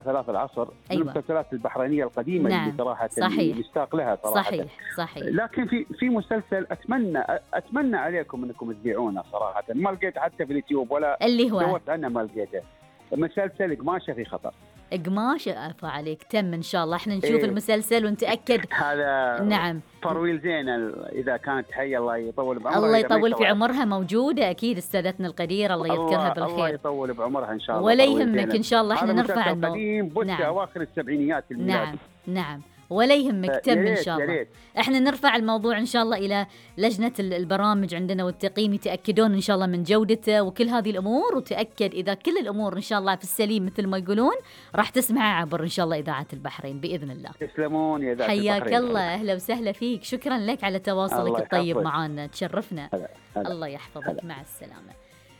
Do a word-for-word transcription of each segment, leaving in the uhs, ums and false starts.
ثلاث العصر أيوة. من المسلسلات البحرينية القديمة نعم. اللي صراحة صحيح. مشتاق لها صراحة. صحيح صحيح. لكن في في مسلسل أتمنى أتمنى عليكم أنكم تذيعونه صراحة، ما لقيت حتى في اليوتيوب ولا اللي هو دورت عنه ما لقيته. مسلسل قماشة في خطر. قماش عفا عليك، تم إن شاء الله احنا نشوف إيه. المسلسل ونتأكد. هذا نعم. فرويل زين إذا كانت حية الله يطول بعمرها. الله يطول في عمرها، موجودة أكيد استاذتنا القديرة، الله يذكرها بالخير. الله يطول بعمرها إن شاء الله. ولا يهمك إن شاء الله احنا نرفع الموضوع. قديم بث نعم. أواخر السبعينيات الميلادي. نعم نعم ولا يهمك، تم إن شاء الله. احنا نرفع الموضوع إن شاء الله إلى لجنة البرامج عندنا والتقييم، يتأكدون إن شاء الله من جودته وكل هذه الأمور، وتأكد إذا كل الأمور إن شاء الله في السليم مثل ما يقولون راح تسمعها عبر إن شاء الله إذاعة البحرين بإذن الله. تسلمون يا إذاعة البحرين. حياك الله، أهلا وسهلا فيك، شكرا لك على تواصلك الطيب معنا، تشرفنا. هلا. هلا. الله يحفظك. هلا. مع السلامة.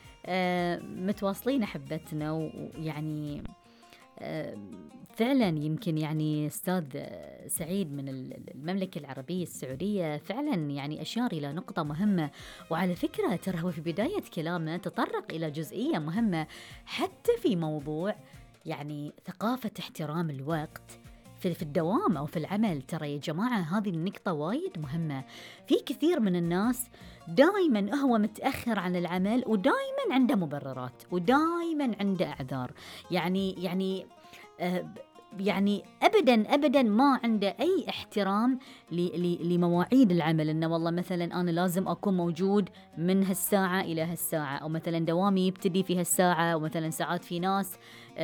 آه متواصلين أحبتنا، ويعني آه فعلا يمكن يعني أستاذ سعيد من المملكة العربية السعودية فعلا يعني أشار إلى نقطة مهمة، وعلى فكرة ترى هو في بداية كلامه تطرق إلى جزئية مهمة حتى في موضوع يعني ثقافة احترام الوقت في في الدوام أو في العمل. ترى يا جماعة هذه النقطة وايد مهمة. في كثير من الناس دائما هو متأخر عن العمل، ودائما عنده مبررات، ودائما عنده أعذار، يعني يعني آه يعني أبداً أبداً ما عنده أي احترام لمواعيد العمل، إنه والله مثلاً أنا لازم أكون موجود من هالساعة إلى هالساعة، أو مثلاً دوامي يبتدي في هالساعة، ومثلاً ساعات في ناس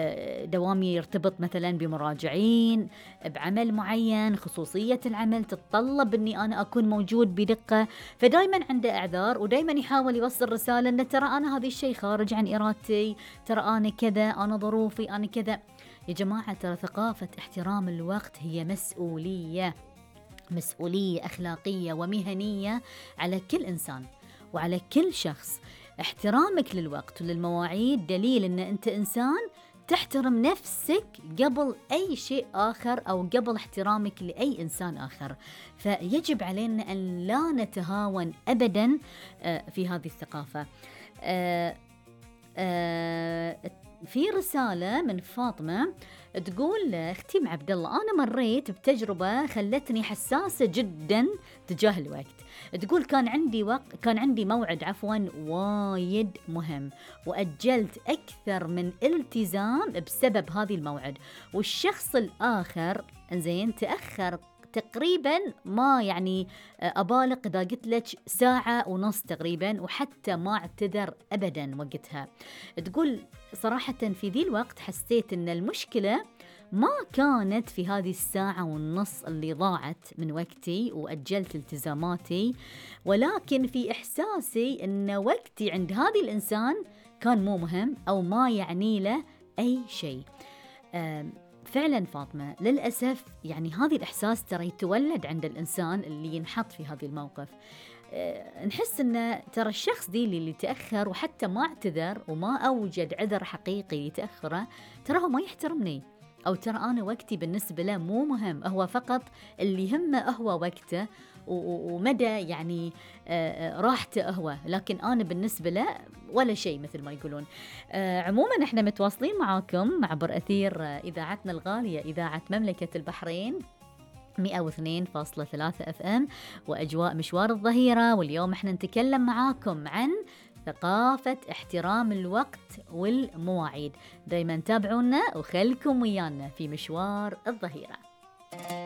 دوامي يرتبط مثلاً بمراجعين بعمل معين، خصوصية العمل تتطلب إني أنا أكون موجود بدقة، فدايماً عنده أعذار، ودايماً يحاول يوصل رسالة إنه ترى أنا هذا الشيء خارج عن إرادتي، ترى أنا كذا، أنا ظروفي، أنا كذا. يا جماعة ترى ثقافة احترام الوقت هي مسؤولية، مسؤولية أخلاقية ومهنية على كل إنسان وعلى كل شخص. احترامك للوقت وللمواعيد دليل أن أنت إنسان تحترم نفسك قبل أي شيء آخر، أو قبل احترامك لأي إنسان آخر. فيجب علينا أن لا نتهاون أبدا في هذه الثقافة. في رسالة من فاطمة تقول اختي ام عبد الله، انا مريت بتجربة خلتني حساسة جدا تجاه الوقت. تقول كان عندي وقت كان عندي موعد عفوا وايد مهم، واجلت اكثر من التزام بسبب هذه الموعد، والشخص الاخر انزين تاخر تقريبا، ما يعني أبالغ إذا قلت لك ساعة ونص تقريبا، وحتى ما اعتذر أبدا وقتها. تقول صراحة في ذي الوقت حسيت أن المشكلة ما كانت في هذه الساعة والنص اللي ضاعت من وقتي وأجلت التزاماتي، ولكن في إحساسي أن وقتي عند هذا الإنسان كان مو مهم أو ما يعني له أي شيء. فعلا فاطمة للأسف يعني هذا الإحساس ترى يتولد عند الإنسان اللي ينحط في هذا الموقف. أه نحس أن ترى الشخص دي اللي تأخر وحتى ما اعتذر وما أوجد عذر حقيقي لتأخره، ترى هو ما يحترمني، أو ترى أنا وقتي بالنسبة له مو مهم، هو فقط اللي يهمه هو وقته ومدى يعني راحته هو، لكن أنا بالنسبة له ولا شيء مثل ما يقولون. عموما احنا متواصلين معاكم عبر أثير إذاعتنا الغالية إذاعة مملكة البحرين مئة واثنين فاصلة ثلاثة اف ام وأجواء مشوار الظهيرة، واليوم احنا نتكلم معاكم عن ثقافة احترام الوقت والمواعيد. دايما تابعونا وخلكم ويانا في مشوار الظهيرة.